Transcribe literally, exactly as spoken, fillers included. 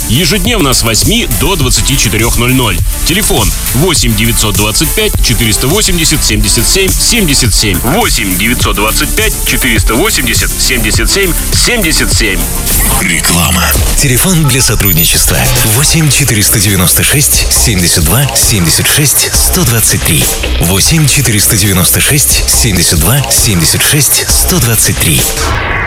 Ежедневно с восьми до двадцати четырёх ноль-ноль. Телефон восемь девятьсот двадцать пять четыреста восемьдесят семьдесят семь семьдесят семь. восемь девятьсот двадцать пять четыреста восемьдесят семьдесят семь семьдесят семь. Реклама. Телефон для сотрудничества восемь четыреста девяносто шесть семьдесят два семьдесят шесть сто двадцать три. восемь четыреста девяносто шесть семьдесят два семьдесят шесть сто двадцать три.